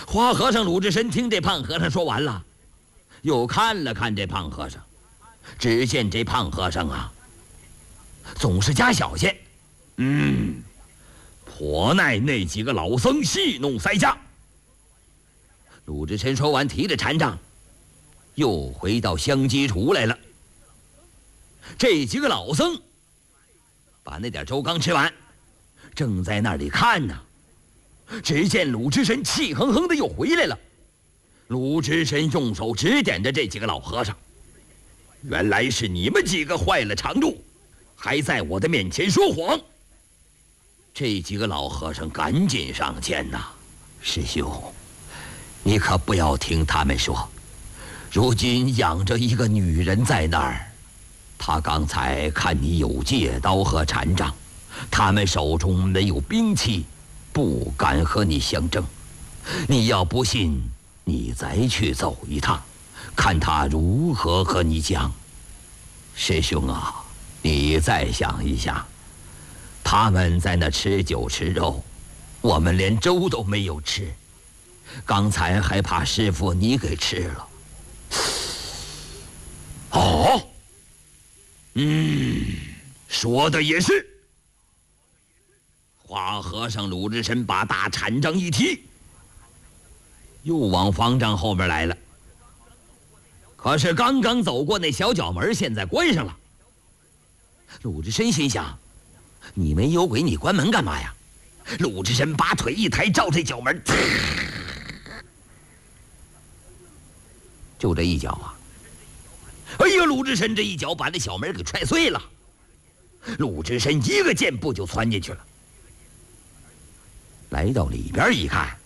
花和尚鲁智深听这胖和尚说完了，又看了看这胖和尚，只见这胖和尚啊，总是加小心，颇耐那几个老僧戏弄塞家。鲁智深说完，提着禅杖，又回到香积厨来了。这几个老僧把那点粥刚吃完，正在那里看呢。只见鲁智深气哼哼的又回来了。鲁智深用手指点着这几个老和尚：“原来是你们几个坏了常住，还在我的面前说谎。”这几个老和尚赶紧上前呐：“师兄，你可不要听他们说，如今养着一个女人在那儿，她刚才看你有戒刀和禅杖，他们手中没有兵器，不敢和你相争。你要不信，你再去走一趟，看他如何和你讲。师兄啊，你再想一想，他们在那吃酒吃肉，我们连粥都没有吃，刚才还怕师傅你给吃了。”哦，说的也是。花和尚鲁智深把大禅杖一提，又往方丈后边来了。可是刚刚走过那小角门，现在关上了。鲁智深心想：你没有鬼，你关门干嘛呀？鲁智深把腿一抬，照这角门，就这一脚啊！哎呀，鲁智深这一脚把那小门给踹碎了。鲁智深一个箭步就窜进去了。来到里边一看，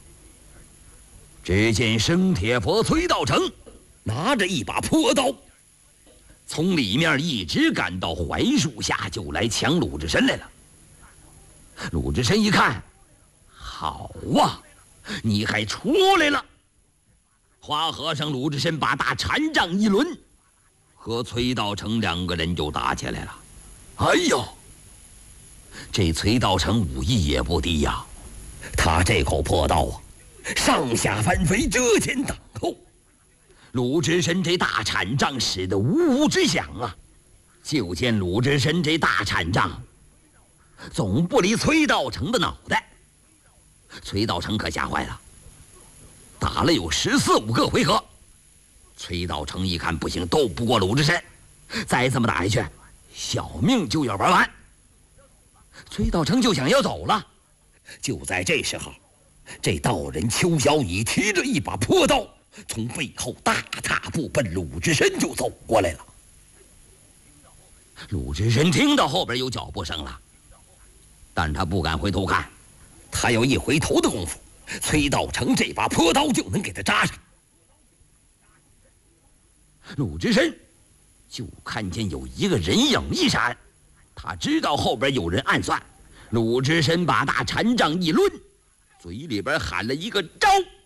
只见生铁佛崔道成拿着一把破刀，从里面一直赶到槐树下，就来抢鲁智深来了。鲁智深一看，好啊，你还出来了！花和尚鲁智深把大禅杖一抡，和崔道成两个人就打起来了。哎呦，这崔道成武艺也不低呀，他这口破刀啊，上下翻飞，遮前挡后。鲁智深这大禅杖使得呜呜直响啊！就见鲁智深这大禅杖总不离崔道成的脑袋。崔道成可吓坏了，打了有14、15个回合。崔道成一看不行，斗不过鲁智深，再这么打下去，小命就要玩完。崔道成就想要走了。就在这时候，这道人邱小乙提着一把破刀，从背后大踏步奔鲁智深就走过来了。鲁智深听到后边有脚步声了，但他不敢回头看，他要一回头的功夫，崔道成这把破刀就能给他扎上。鲁智深就看见有一个人影一闪，他知道后边有人暗算。鲁智深把大禅杖一抡，嘴里边喊了一个招。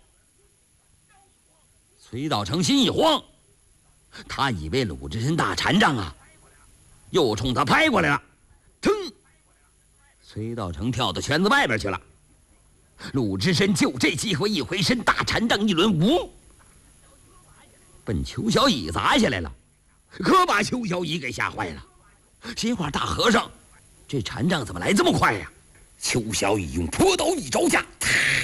崔道成心一慌，他以为鲁智深大禅杖啊又冲他拍过来了，腾，崔道成跳到圈子外边去了。鲁智深就这机会一回身，大禅杖一抡，呜，奔邱小乙砸下来了，可把邱小乙给吓坏了，心话大和尚，这禅杖怎么来这么快呀？邱小乙用破刀一招架，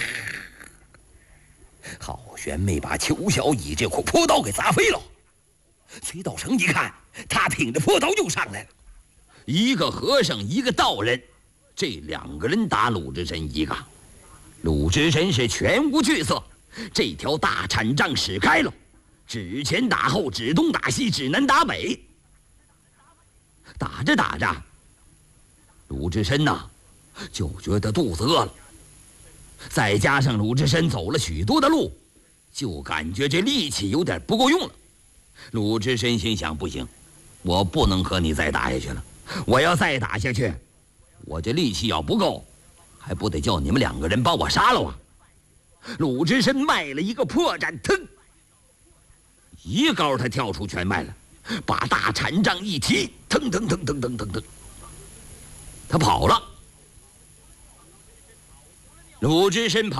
好悬没把邱小乙这块破刀给砸飞了。崔道成一看，他挺着破刀又上来了，一个和尚一个道人，这两个人打鲁智深一杠。鲁智深是全无惧色，这条大禅杖使开了，指前打后，指东打西，指南打北。打着打着，鲁智深呐就觉得肚子饿了，再加上鲁智深走了许多的路，就感觉这力气有点不够用了。鲁智深心想，不行，我不能和你再打下去了，我要再打下去，我这力气要不够，还不得叫你们两个人把我杀了啊！鲁智深迈了一个破绽，腾，一高他跳出圈外了，把大禅杖一提，腾腾腾腾腾腾腾，他跑了。鲁智深跑